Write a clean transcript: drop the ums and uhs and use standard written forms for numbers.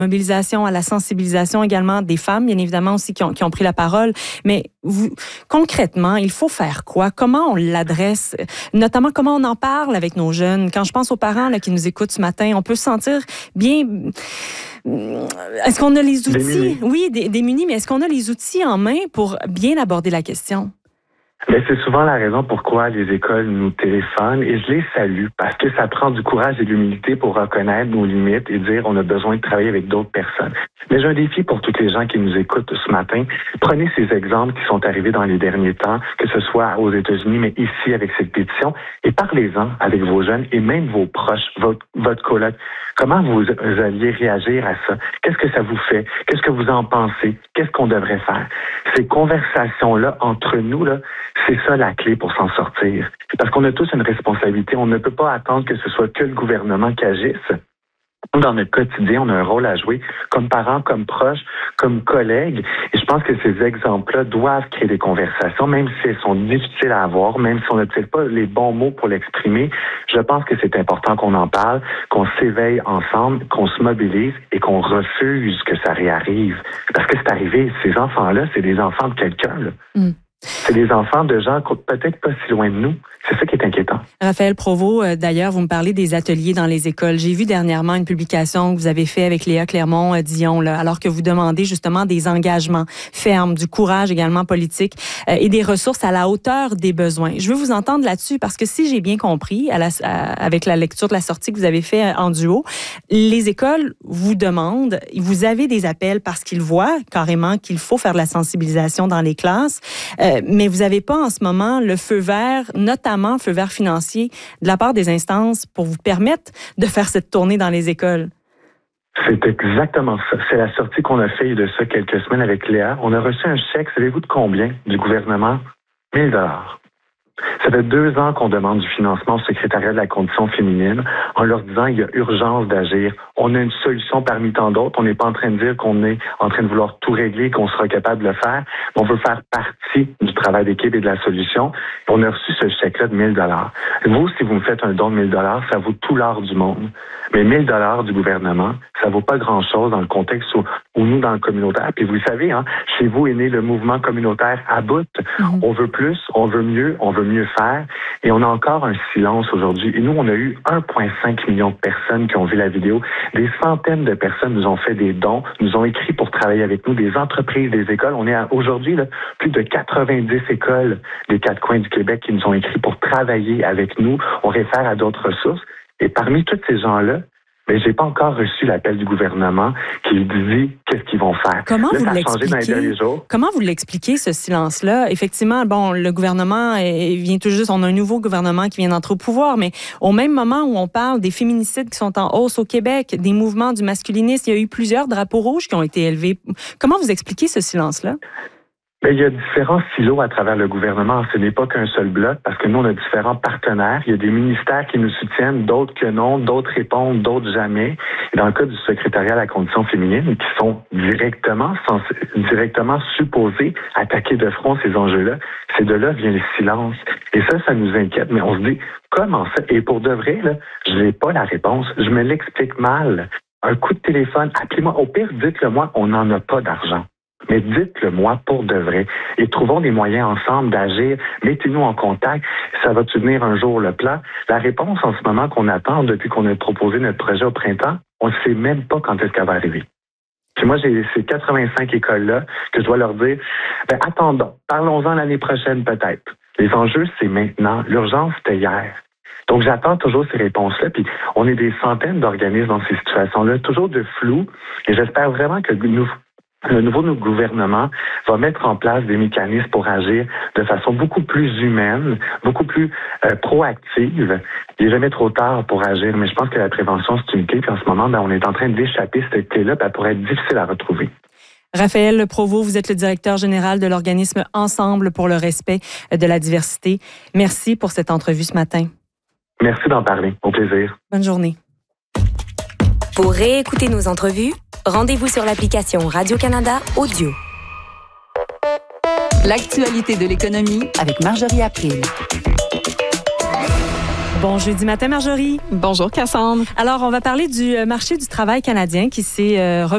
mobilisation, à la sensibilisation également des femmes, bien évidemment aussi, qui ont pris la parole. Mais concrètement, il faut faire quoi? Comment on l'adresse? Notamment, comment on en parle avec nos jeunes? Quand je pense aux parents là, qui nous écoutent ce matin, on peut se sentir bien... Est-ce qu'on a les outils? Oui, démunis, mais est-ce qu'on a les outils en main pour bien aborder la question? Mais c'est souvent la raison pourquoi les écoles nous téléphonent et je les salue parce que ça prend du courage et de l'humilité pour reconnaître nos limites et dire on a besoin de travailler avec d'autres personnes. Mais j'ai un défi pour toutes les gens qui nous écoutent ce matin. Prenez ces exemples qui sont arrivés dans les derniers temps, que ce soit aux États-Unis, mais ici avec cette pétition, et parlez-en avec vos jeunes et même vos proches, votre coloc. Comment vous alliez réagir à ça? Qu'est-ce que ça vous fait? Qu'est-ce que vous en pensez? Qu'est-ce qu'on devrait faire? Ces conversations-là, entre nous, là, c'est ça la clé pour s'en sortir. Parce qu'on a tous une responsabilité. On ne peut pas attendre que ce soit que le gouvernement qui agisse. Dans notre quotidien, on a un rôle à jouer comme parents, comme proches, comme collègues. Et je pense que ces exemples-là doivent créer des conversations, même si elles sont difficiles à avoir, même si on n'a peut-être pas les bons mots pour l'exprimer. Je pense que c'est important qu'on en parle, qu'on s'éveille ensemble, qu'on se mobilise et qu'on refuse que ça réarrive. Parce que c'est arrivé, ces enfants-là, c'est des enfants de quelqu'un, là. C'est des enfants de gens peut-être pas si loin de nous. C'est ça qui est inquiétant. Raphaël Provost, d'ailleurs, vous me parlez des ateliers dans les écoles. J'ai vu dernièrement une publication que vous avez faite avec Léa Clermont-Dion, là, alors que vous demandez justement des engagements fermes, du courage également politique et des ressources à la hauteur des besoins. Je veux vous entendre là-dessus parce que si j'ai bien compris, avec la lecture de la sortie que vous avez fait en duo, les écoles vous demandent, vous avez des appels parce qu'ils voient carrément qu'il faut faire de la sensibilisation dans les classes, mais vous n'avez pas en ce moment le feu vert, notamment feu vert financier, de la part des instances pour vous permettre de faire cette tournée dans les écoles. C'est exactement ça. C'est la sortie qu'on a fait il y a de ça quelques semaines avec Léa. On a reçu un chèque, savez-vous de combien, du gouvernement? 1 000 $. Ça fait 2 ans qu'on demande du financement au secrétariat de la condition féminine en leur disant il y a urgence d'agir. On a une solution parmi tant d'autres. On n'est pas en train de dire qu'on est en train de vouloir tout régler, qu'on sera capable de le faire. On veut faire partie du travail d'équipe et de la solution. On a reçu ce chèque-là de 1 000 $. Vous, si vous me faites un don de 1 000 $, ça vaut tout l'or du monde. Mais 1 000 $ du gouvernement, ça vaut pas grand-chose dans le contexte où nous, dans le communautaire, puis vous le savez, hein, chez vous est né le mouvement communautaire à bout. On veut plus, on veut mieux faire, et on a encore un silence aujourd'hui. Et nous, on a eu 1,5 million de personnes qui ont vu la vidéo. Des centaines de personnes nous ont fait des dons, nous ont écrit pour travailler avec nous, des entreprises, des écoles. On est aujourd'hui là, plus de 90 écoles des 4 coins du Québec qui nous ont écrit pour travailler avec nous. On réfère à d'autres ressources. Et parmi tous ces gens-là, mais j'ai pas encore reçu l'appel du gouvernement qui dit qu'est-ce qu'ils vont faire. Comment vous l'expliquez, ce silence-là? Effectivement, bon, le gouvernement vient tout juste, on a un nouveau gouvernement qui vient d'entrer au pouvoir, mais au même moment où on parle des féminicides qui sont en hausse au Québec, des mouvements du masculinisme, il y a eu plusieurs drapeaux rouges qui ont été élevés. Comment vous expliquez ce silence-là? Mais il y a différents silos à travers le gouvernement. Ce n'est pas qu'un seul bloc, parce que nous, on a différents partenaires. Il y a des ministères qui nous soutiennent, d'autres que non, d'autres répondent, d'autres jamais. Et dans le cas du secrétariat à la condition féminine, qui sont directement supposés attaquer de front ces enjeux-là, c'est de là vient le silence. Et ça nous inquiète. Mais on se dit, comment ça? Et pour de vrai, là, je n'ai pas la réponse. Je me l'explique mal. Un coup de téléphone, appelez-moi. Au pire, dites-le-moi, on n'en a pas d'argent. Mais dites-le-moi pour de vrai et trouvons des moyens ensemble d'agir. Mettez-nous en contact. Ça va tenir un jour le plat? La réponse en ce moment qu'on attend depuis qu'on a proposé notre projet au printemps, on ne sait même pas quand est-ce qu'elle va arriver. Puis moi, j'ai ces 85 écoles-là que je dois leur dire, attendons, parlons-en l'année prochaine peut-être. Les enjeux, c'est maintenant. L'urgence, c'était hier. Donc, j'attends toujours ces réponses-là. Puis, on est des centaines d'organismes dans ces situations-là, toujours de flou. Et j'espère vraiment que le nouveau gouvernement va mettre en place des mécanismes pour agir de façon beaucoup plus humaine, beaucoup plus proactive. Il n'est jamais trop tard pour agir, mais je pense que la prévention, c'est une clé. Puis en ce moment, on est en train d'échapper cette clé-là, puis elle pourrait être difficile à retrouver. Raphaël Provost, vous êtes le directeur général de l'organisme Ensemble pour le respect de la diversité. Merci pour cette entrevue ce matin. Merci d'en parler. Au plaisir. Bonne journée. Pour réécouter nos entrevues, rendez-vous sur l'application Radio-Canada Audio. L'actualité de l'économie avec Marjorie April. Bon jeudi matin, Marjorie. Bonjour, Cassandre. Alors, on va parler du marché du travail canadien qui s'est